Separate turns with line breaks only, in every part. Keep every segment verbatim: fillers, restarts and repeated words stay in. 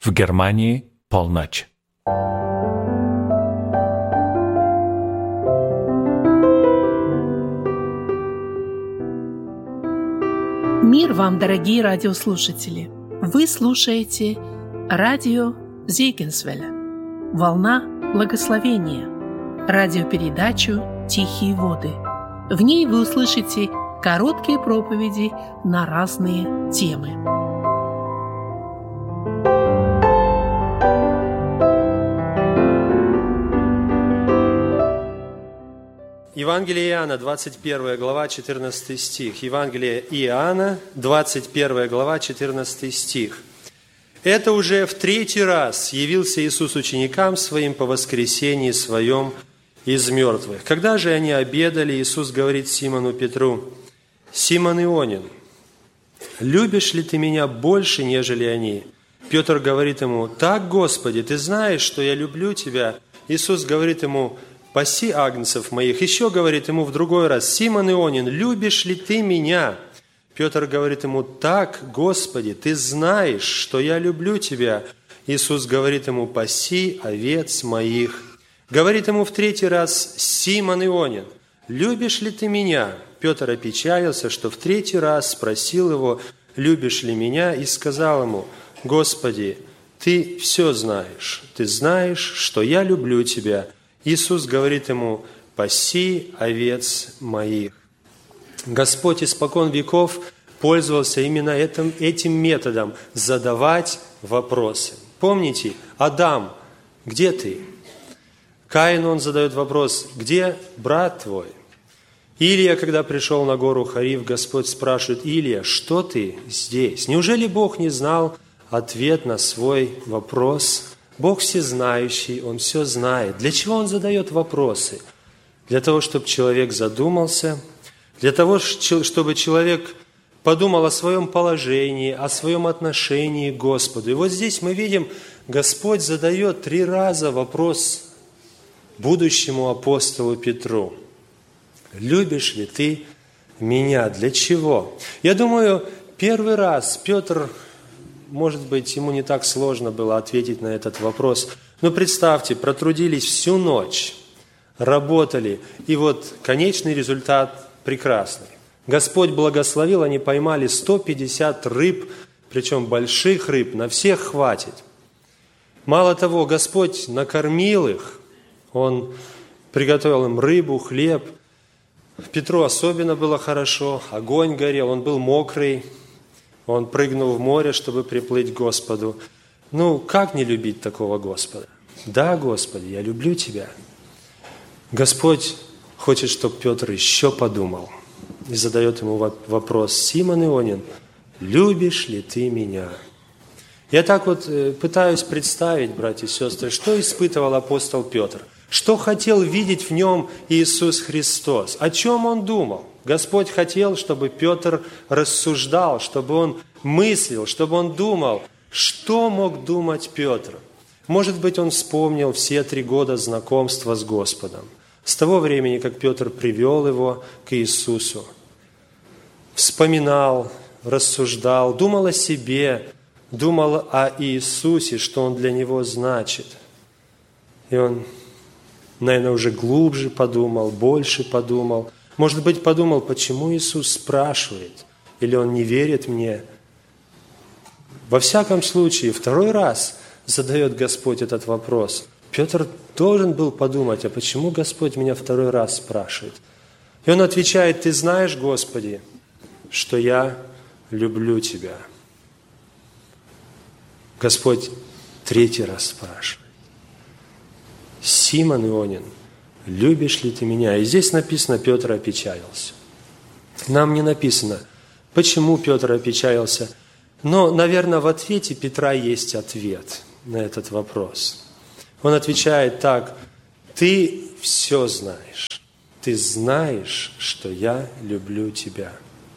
В Германии полночь.
Мир вам, дорогие радиослушатели! Вы слушаете радио Зегенсвелля, волна благословения, радиопередачу «Тихие воды». В ней вы услышите короткие проповеди на разные темы.
Евангелие Иоанна, двадцать первая глава, четырнадцатый стих. Евангелие Иоанна, двадцать первая глава, четырнадцатый стих. Это уже в третий раз явился Иисус ученикам Своим по воскресении Своем из мертвых. Когда же они обедали, Иисус говорит Симону Петру: «Симон Ионин, любишь ли ты Меня больше, нежели они?» Петр говорит Ему: «Так, Господи, Ты знаешь, что я люблю Тебя». Иисус говорит ему: «Паси агнцев моих». Еще говорит ему в другой раз: «Симон Ионин, любишь ли ты Меня?» Петр говорит ему: «Так, Господи, Ты знаешь, что я люблю Тебя». Иисус говорит ему: «Паси овец моих». Говорит ему в третий раз: «Симон Ионин, любишь ли ты Меня?» Петр опечалился, что в третий раз спросил его: «Любишь ли Меня?» и сказал ему: «Господи, Ты все знаешь, Ты знаешь, что я люблю Тебя». Иисус говорит ему: «Паси овец моих». Господь испокон веков пользовался именно этим, этим методом – задавать вопросы. Помните, Адам, где ты? Каину он задает вопрос: где брат твой? Илия, когда пришел на гору Харив, Господь спрашивает: Илия, что ты здесь? Неужели Бог не знал ответ на свой вопрос? Бог всезнающий, Он все знает. Для чего Он задает вопросы? Для того, чтобы человек задумался, для того, чтобы человек подумал о своем положении, о своем отношении к Господу. И вот здесь мы видим, Господь задает три раза вопрос будущему апостолу Петру: «Любишь ли ты Меня?» Для чего? Я думаю, первый раз Петр, может быть, ему не так сложно было ответить на этот вопрос. Но представьте, протрудились всю ночь, работали, и вот конечный результат прекрасный. Господь благословил, они поймали сто пятьдесят рыб, причем больших рыб, на всех хватит. Мало того, Господь накормил их, Он приготовил им рыбу, хлеб. Петру особенно было хорошо, огонь горел, он был мокрый. Он прыгнул в море, чтобы приплыть к Господу. Ну, как не любить такого Господа? Да, Господи, я люблю Тебя. Господь хочет, чтобы Петр еще подумал. И задает ему вопрос: Симон Ионин, любишь ли ты Меня? Я так вот пытаюсь представить, братья и сестры, что испытывал апостол Петр. Что хотел видеть в нем Иисус Христос? О чем он думал? Господь хотел, чтобы Петр рассуждал, чтобы он мыслил, чтобы он думал. Что мог думать Петр? Может быть, он вспомнил все три года знакомства с Господом. С того времени, как Петр привел его к Иисусу. Вспоминал, рассуждал, думал о себе, думал о Иисусе, что Он для него значит. И он, наверное, уже глубже подумал, больше подумал. Может быть, подумал, почему Иисус спрашивает, или Он не верит мне. Во всяком случае, второй раз задает Господь этот вопрос. Петр должен был подумать, а почему Господь меня второй раз спрашивает? И он отвечает: «Ты знаешь, Господи, что я люблю Тебя». Господь третий раз спрашивает: «Симон Ионин, любишь ли ты Меня?» И здесь написано: Петр опечалился. Нам не написано, почему Петр опечалился. Но, наверное, в ответе Петра есть ответ на этот вопрос. Он отвечает так: «Ты все знаешь. Ты знаешь, что я люблю Тебя».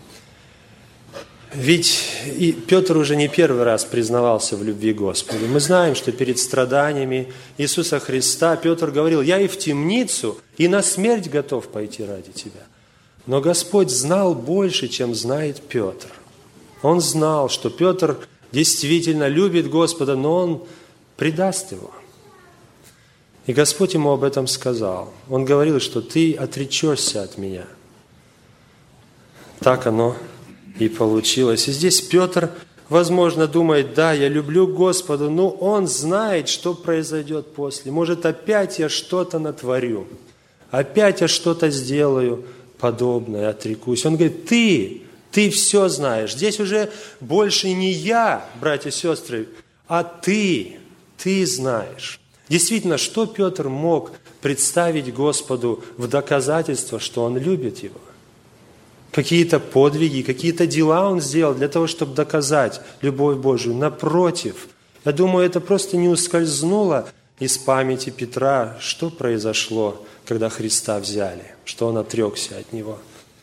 Ведь и Петр уже не первый раз признавался в любви Господу. Мы знаем, что перед страданиями Иисуса Христа Петр говорил: «Я и в темницу, и на смерть готов пойти ради Тебя». Но Господь знал больше, чем знает Петр. Он знал, что Петр действительно любит Господа, но он предаст его. И Господь ему об этом сказал. Он говорил, что ты отречешься от меня. Так оно и получилось. И здесь Петр, возможно, думает, да, я люблю Господа, но он знает, что произойдет после. Может, опять я что-то натворю, опять я что-то сделаю подобное, отрекусь. Он говорит, ты, ты все знаешь. Здесь уже больше не я, братья и сестры, а ты, ты знаешь. Действительно, что Петр мог представить Господу в доказательство, что он любит его? Какие-то подвиги, какие-то дела он сделал для того, чтобы доказать любовь Божию. Напротив, я думаю, это просто не ускользнуло из памяти Петра, что произошло, когда Христа взяли, что он отрекся от Него.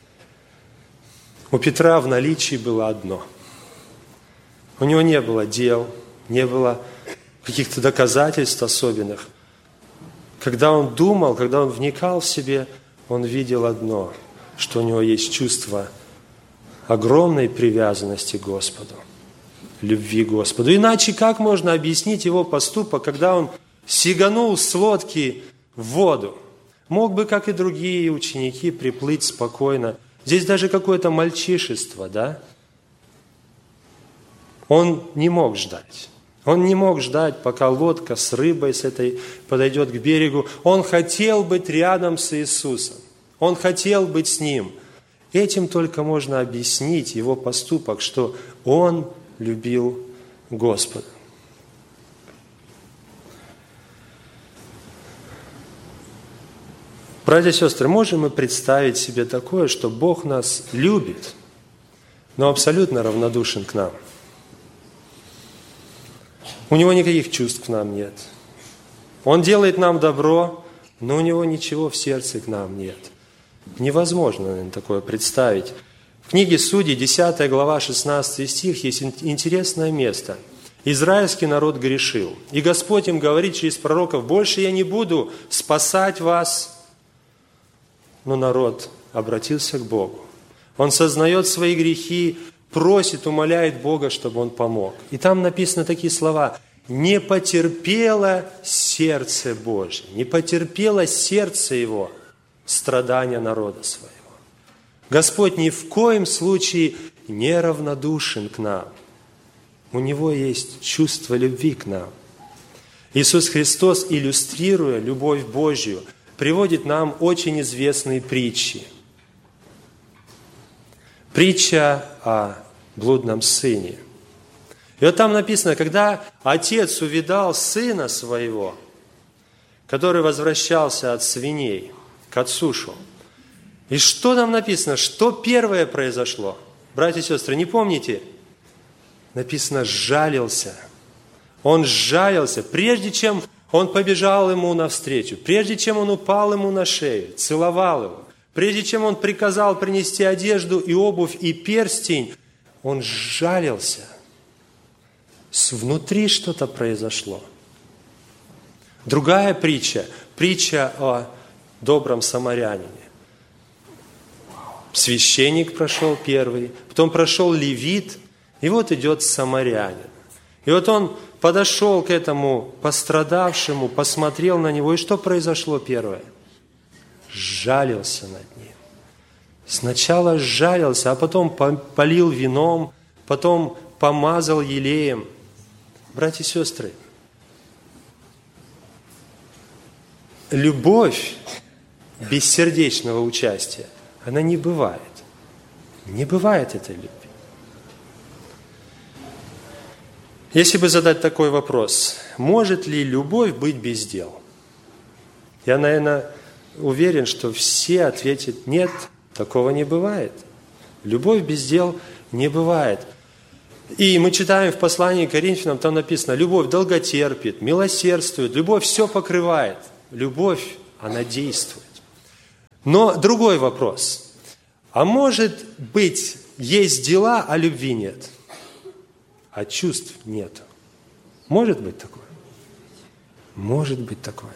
У Петра в наличии было одно. У него не было дел, не было каких-то доказательств особенных. Когда он думал, когда он вникал в себе, он видел одно – что у него есть чувство огромной привязанности к Господу, любви к Господу. Иначе как можно объяснить его поступок, когда он сиганул с лодки в воду? Мог бы, как и другие ученики, приплыть спокойно. Здесь даже какое-то мальчишество, да? Он не мог ждать. Он не мог ждать, пока лодка с рыбой с этой подойдет к берегу. Он хотел быть рядом с Иисусом. Он хотел быть с Ним. Этим только можно объяснить его поступок, что он любил Господа. Братья и сестры, можем мы представить себе такое, что Бог нас любит, но абсолютно равнодушен к нам? У Него никаких чувств к нам нет. Он делает нам добро, но у Него ничего в сердце к нам нет. Невозможно, наверное, такое представить. В книге Судей, десятая глава, шестнадцатый стих, есть интересное место. Израильский народ грешил. И Господь им говорит через пророков, больше я не буду спасать вас. Но народ обратился к Богу. Он сознает свои грехи, просит, умоляет Бога, чтобы Он помог. И там написаны такие слова. Не потерпело сердце Божье, не потерпело сердце Его страдания народа своего. Господь ни в коем случае не равнодушен к нам. У Него есть чувство любви к нам. Иисус Христос, иллюстрируя любовь Божью, приводит нам очень известные притчи. Притча о блудном сыне. И вот там написано, когда отец увидал сына своего, который возвращался от свиней, к отцу шел. И что там написано? Что первое произошло? Братья и сестры, не помните? Написано, сжалился. Он сжалился, прежде чем он побежал ему навстречу, прежде чем он упал ему на шею, целовал его, прежде чем он приказал принести одежду и обувь и перстень, он сжалился. Внутри что-то произошло. Другая притча, притча о добром самарянине. Священник прошел первый, потом прошел левит, и вот идет самарянин. И вот он подошел к этому пострадавшему, посмотрел на него, и что произошло первое? Сжалился над ним. Сначала сжалился, а потом полил вином, потом помазал елеем. Братья и сестры, любовь без сердечного участия, она не бывает. Не бывает этой любви. Если бы задать такой вопрос, может ли любовь быть без дел? Я, наверное, уверен, что все ответят, нет, такого не бывает. Любовь без дел не бывает. И мы читаем в послании к Коринфянам, там написано, любовь долготерпит, милосердствует, любовь все покрывает. Любовь, она действует. Но другой вопрос. А может быть, есть дела, а любви нет? А чувств нет? Может быть такое? Может быть такое.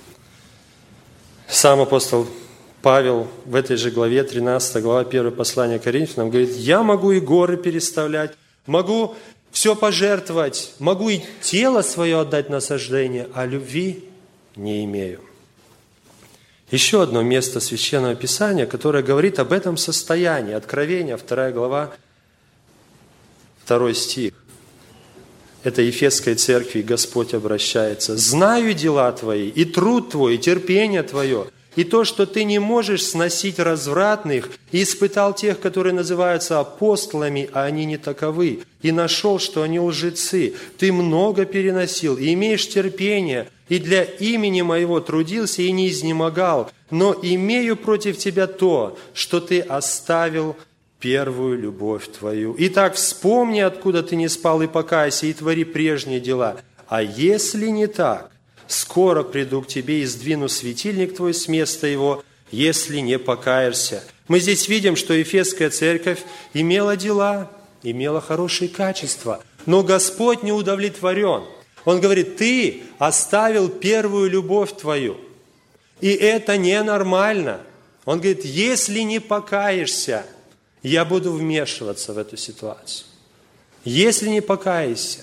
Сам апостол Павел в этой же главе, тринадцатой глава, первое послание к Коринфянам, говорит, я могу и горы переставлять, могу все пожертвовать, могу и тело свое отдать на сожжение, а любви не имею. Еще одно место Священного Писания, которое говорит об этом состоянии. Откровение, вторая глава, второй стих. Это Ефесской церкви Господь обращается. «Знаю дела твои, и труд твой, и терпение твое, и то, что ты не можешь сносить развратных, и испытал тех, которые называются апостолами, а они не таковы, и нашел, что они лжецы. Ты много переносил, и имеешь терпение, и для имени моего трудился и не изнемогал, но имею против тебя то, что ты оставил первую любовь твою. Итак, вспомни, откуда ты не спал, и покайся, и твори прежние дела. А если не так, скоро приду к тебе и сдвину светильник твой с места его, если не покаешься». Мы здесь видим, что Ефесская церковь имела дела, имела хорошие качества, но Господь не удовлетворен. Он говорит: ты оставил первую любовь твою, и это ненормально. Он говорит: если не покаешься, я буду вмешиваться в эту ситуацию. Если не покаешься.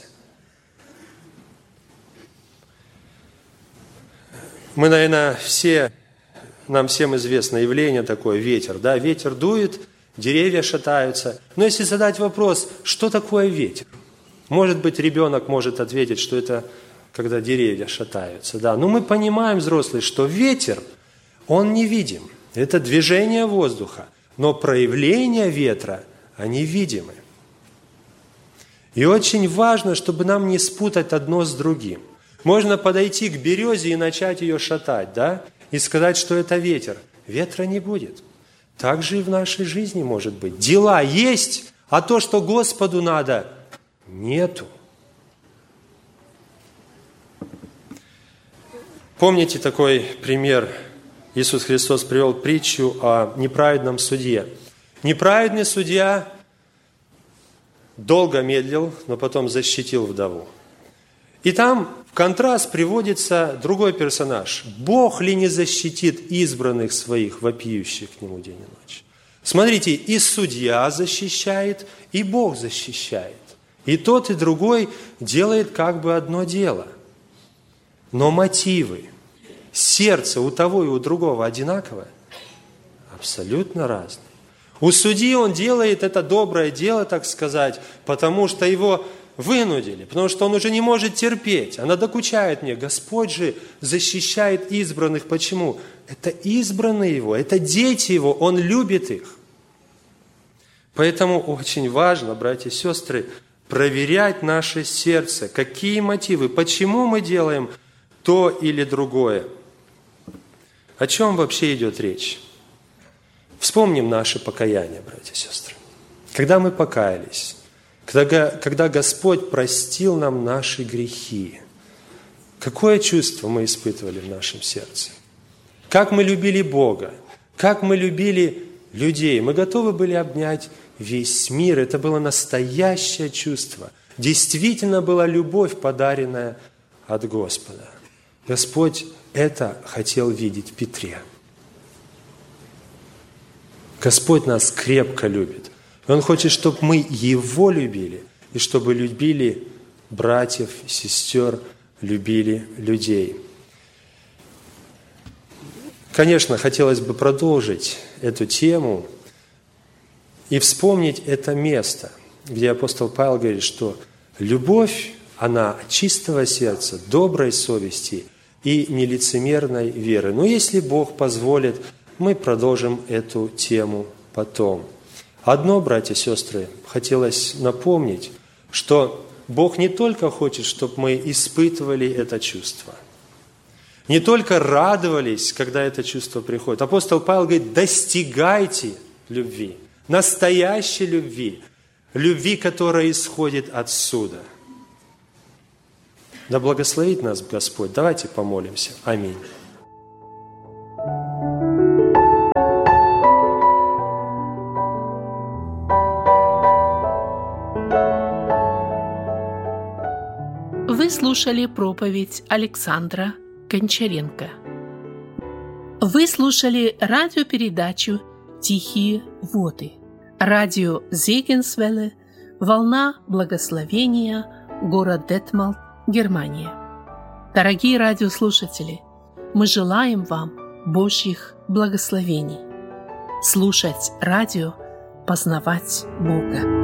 Мы, наверное, все, нам всем известно явление такое, ветер. Да? Ветер дует, деревья шатаются. Но если задать вопрос, что такое ветер? Может быть, ребенок может ответить, что это когда деревья шатаются. Да? Но мы понимаем, взрослые, что ветер, он невидим. Это движение воздуха. Но проявления ветра, они видимы. И очень важно, чтобы нам не спутать одно с другим. Можно подойти к березе и начать ее шатать, да? И сказать, что это ветер. Ветра не будет. Так же и в нашей жизни может быть. Дела есть, а то, что Господу надо, нету. Помните такой пример? Иисус Христос привел притчу о неправедном судье. Неправедный судья долго медлил, но потом защитил вдову. И там в контраст приводится другой персонаж. Бог ли не защитит избранных своих, вопиющих к Нему день и ночь? Смотрите, и судья защищает, и Бог защищает. И тот, и другой делает как бы одно дело. Но мотивы, сердце у того и у другого одинаковое? Абсолютно разные. У судьи он делает это доброе дело, так сказать, потому что его вынудили, потому что он уже не может терпеть. Она докучает мне. Господь же защищает избранных. Почему? Это избранные Его, это дети Его, Он любит их. Поэтому очень важно, братья и сестры, проверять наше сердце, какие мотивы, почему мы делаем то или другое. О чем вообще идет речь? Вспомним наше покаяние, братья и сестры. Когда мы покаялись, когда, когда Господь простил нам наши грехи, какое чувство мы испытывали в нашем сердце? Как мы любили Бога, как мы любили людей. Мы готовы были обнять весь мир. Это было настоящее чувство. Действительно была любовь, подаренная от Господа. Господь это хотел видеть в Петре. Господь нас крепко любит. Он хочет, чтобы мы Его любили, и чтобы любили братьев, сестер, любили людей. Конечно, хотелось бы продолжить эту тему и вспомнить это место, где апостол Павел говорит, что любовь, она от чистого сердца, доброй совести и нелицемерной веры. Но если Бог позволит, мы продолжим эту тему потом. Одно, братья и сестры, хотелось напомнить, что Бог не только хочет, чтобы мы испытывали это чувство, не только радовались, когда это чувство приходит. Апостол Павел говорит, достигайте любви, настоящей любви, любви, которая исходит отсюда. Да благословит нас Господь. Давайте помолимся. Аминь.
Вы слушали проповедь Александра Гончаренко. Вы слушали радиопередачу «Тихие воды». Радио Зегенсвелле, Волна благословения, город Детмалт, Германия. Дорогие радиослушатели, мы желаем вам Божьих благословений. Слушать радио, познавать Бога.